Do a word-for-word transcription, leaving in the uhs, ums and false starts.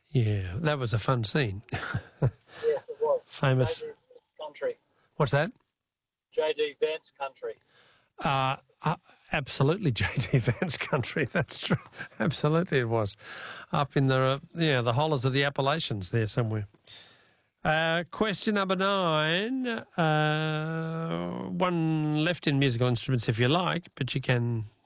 Yeah, that was a fun scene. Yes, it was. Famous. J D country. What's that? J D Vance country. Uh, uh, absolutely, J D Vance country. That's true. Absolutely, it was up in the uh, yeah the hollows of the Appalachians there somewhere. Uh, question number nine. Uh, one left in musical instruments if you like, but you can